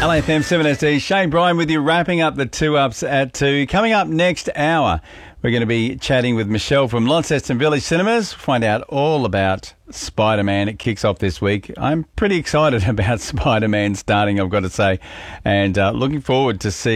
LFM 7SD, Shane Bryan with you, wrapping up the 2-Ups at 2. Coming up next hour, we're going to be chatting with Michelle from Launceston Village Cinemas. Find out all about Spider-Man. It kicks off this week. I'm pretty excited about Spider-Man starting, I've got to say, and looking forward to see